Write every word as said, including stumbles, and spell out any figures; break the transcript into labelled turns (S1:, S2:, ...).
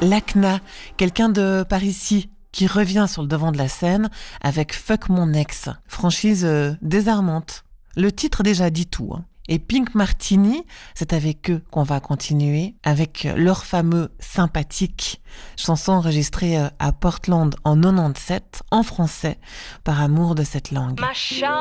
S1: Lakna, quelqu'un de par ici, qui revient sur le devant de la scène avec Fuck mon ex, franchise euh, désarmante. Le titre déjà dit tout. Hein. Et Pink Martini, c'est avec eux qu'on va continuer, avec leur fameux Sympathique, chanson enregistrée à Portland en quatre-vingt-dix-sept, en français, par amour de cette langue.
S2: Ma